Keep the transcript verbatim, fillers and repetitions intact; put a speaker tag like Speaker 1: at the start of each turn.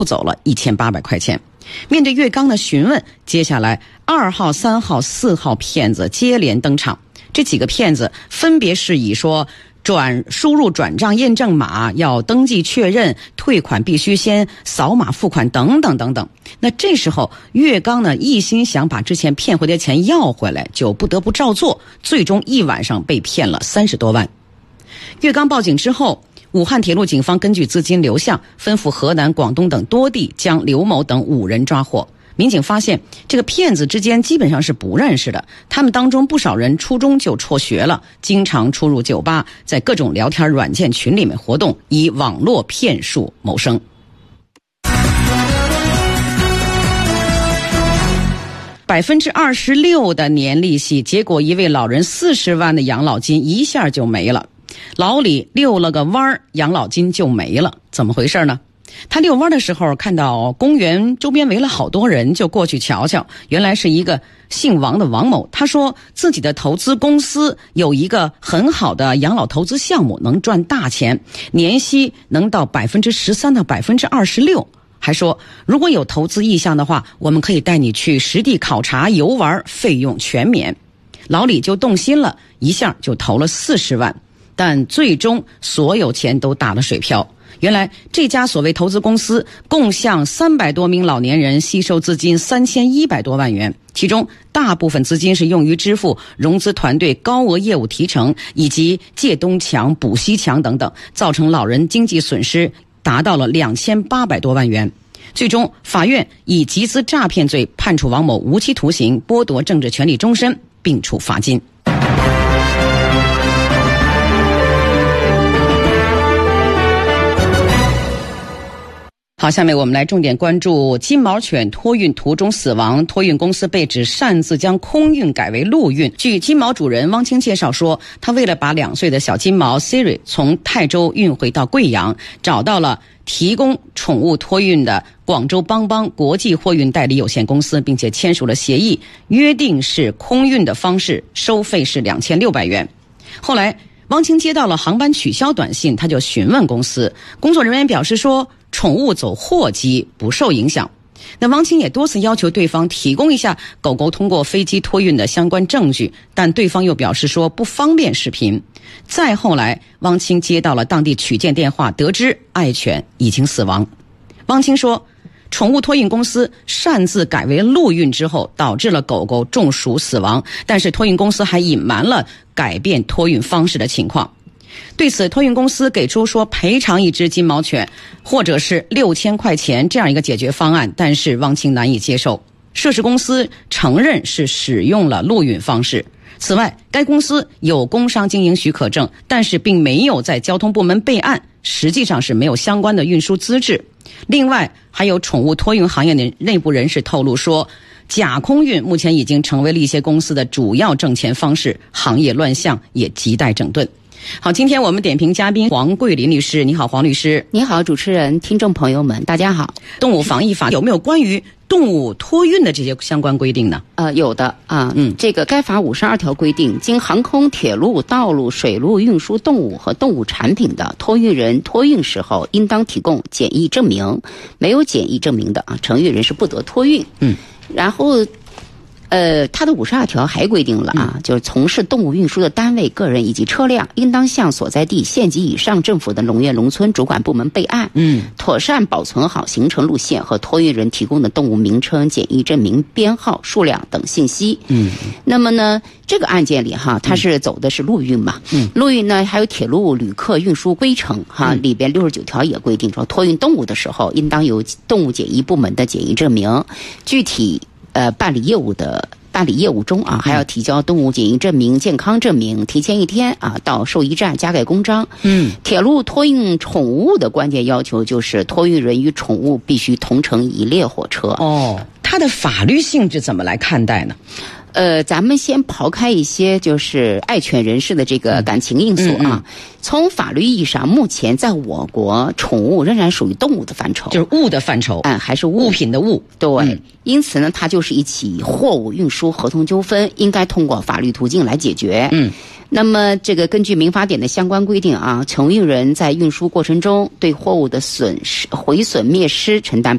Speaker 1: 走了一千八百块钱。面对岳刚的询问，接下来二号、三号、四号骗子接连登场。这几个骗子分别是以说转输入转账验证码要登记确认，退款必须先扫码付款等等等等。那这时候岳刚呢一心想把之前骗回的钱要回来，就不得不照做，最终一晚上被骗了三十多万。岳刚报警之后，武汉铁路警方根据资金流向，吩咐河南、广东等多地将刘某等五人抓获。民警发现，这个骗子之间基本上是不认识的，他们当中不少人初中就辍学了，经常出入酒吧，在各种聊天软件群里面活动，以网络骗术谋生。百分之二十六的年利息，结果一位老人四十万的养老金一下就没了。老李遛了个弯儿，养老金就没了，怎么回事呢？他遛弯的时候看到公园周边围了好多人，就过去瞧瞧，原来是一个姓王的王某。他说自己的投资公司有一个很好的养老投资项目，能赚大钱，年息能到百分之十三到百分之二十六。还说如果有投资意向的话，我们可以带你去实地考察游玩，费用全免。老李就动心了，一下就投了四十万，但最终所有钱都打了水漂。原来这家所谓投资公司共向三百多名老年人吸收资金三千一百多万元，其中大部分资金是用于支付融资团队高额业务提成以及借东墙补西墙等等，造成老人经济损失达到了两千八百多万元。最终法院以集资诈骗罪判处王某无期徒刑，剥夺政治权利终身，并处罚金。好，下面我们来重点关注金毛犬托运途中死亡，托运公司被指擅自将空运改为陆运。据金毛主人汪清介绍说，他为了把两岁的小金毛 Siri 从泰州运回到贵阳，找到了提供宠物托运的广州邦邦国际货运代理有限公司，并且签署了协议，约定是空运的方式，收费是两千六百元。后来汪清接到了航班取消短信，他就询问公司，工作人员表示说宠物走货机不受影响。那汪清也多次要求对方提供一下狗狗通过飞机托运的相关证据，但对方又表示说不方便视频。再后来汪清接到了当地取件电话，得知爱犬已经死亡。汪清说宠物托运公司擅自改为陆运之后，导致了狗狗中暑死亡，但是托运公司还隐瞒了改变托运方式的情况。对此，托运公司给出说赔偿一只金毛犬或者是六千块钱这样一个解决方案，但是汪清难以接受。涉事公司承认是使用了陆运方式。此外，该公司有工商经营许可证，但是并没有在交通部门备案，实际上是没有相关的运输资质。另外，还有宠物托运行业的内部人士透露说，假空运目前已经成为了一些公司的主要挣钱方式，行业乱象也亟待整顿。好，今天我们点评嘉宾黄桂林律师。你好，黄律师。
Speaker 2: 你好，主持人，听众朋友们，大家好。
Speaker 1: 动物防疫法有没有关于动物托运的这些相关规定呢？
Speaker 2: 呃，有的啊，嗯，这个该法五十二条规定，经航空、铁路、道路、水路运输动物和动物产品的托运人托运时候，应当提供检疫证明，没有检疫证明的啊，承运人是不得托运。嗯，然后。呃，它的五十二条还规定了啊，就是从事动物运输的单位、个人以及车辆，应当向所在地县级以上政府的农业农村主管部门备案，嗯，妥善保存好行程路线和托运人提供的动物名称、检疫证明、编号、数量等信息。嗯，那么呢，这个案件里哈，它是走的是陆运嘛，嗯，陆运呢还有铁路旅客运输规程哈，里边六十九条也规定说，托运动物的时候，应当有动物检疫部门的检疫证明，具体。呃，办理业务的办理业务中啊，还要提交动物检疫证明、健康证明，提前一天啊到兽医站加盖公章。嗯，铁路托运宠物的关键要求就是托运人与宠物必须同乘一列火车。
Speaker 1: 哦，它的法律性质怎么来看待呢？
Speaker 2: 呃，咱们先刨开一些就是爱犬人士的这个感情因素啊。嗯嗯嗯、从法律意义上，目前在我国，宠物仍然属于动物的范畴，
Speaker 1: 就是物的范畴，
Speaker 2: 嗯，还是物,
Speaker 1: 物品的物。
Speaker 2: 对、嗯，因此呢，它就是一起货物运输合同纠纷，应该通过法律途径来解决。嗯。那么，这个根据民法典的相关规定啊，承运人在运输过程中对货物的损失、毁损、灭失承担